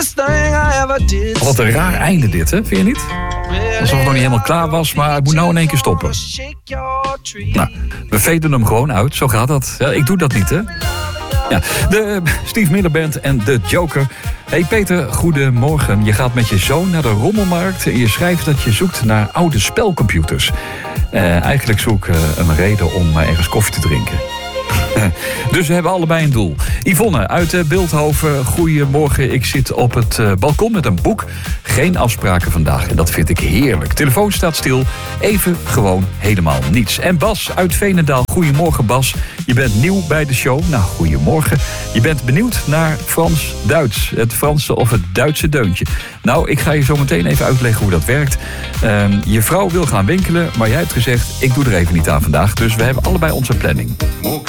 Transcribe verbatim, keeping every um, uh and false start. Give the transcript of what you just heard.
Wat een raar einde dit, hè? Vind je niet? Alsof het nog niet helemaal klaar was, maar het moet nou in één keer stoppen. Nou, we veden hem gewoon uit, zo gaat dat. Ja, ik doe dat niet, hè? Ja, de Steve Miller Band en de Joker. Hey Peter, goedemorgen. Je gaat met je zoon naar de rommelmarkt en je schrijft dat je zoekt naar oude spelcomputers. Uh, eigenlijk zoek ik uh, een reden om uh, ergens koffie te drinken. Dus we hebben allebei een doel. Yvonne uit uh, Bilthoven, goedemorgen. Ik zit op het uh, balkon met een boek. Geen afspraken vandaag en dat vind ik heerlijk. Telefoon staat stil, even gewoon helemaal niets. En Bas uit Veenendaal, goedemorgen Bas. Je bent nieuw bij de show. Nou, goedemorgen. Je bent benieuwd naar Frans-Duits. Het Franse of het Duitse deuntje. Nou, ik ga je zo meteen even uitleggen hoe dat werkt. Uh, je vrouw wil gaan winkelen, maar jij hebt gezegd, ik doe er even niet aan vandaag. Dus we hebben allebei onze planning.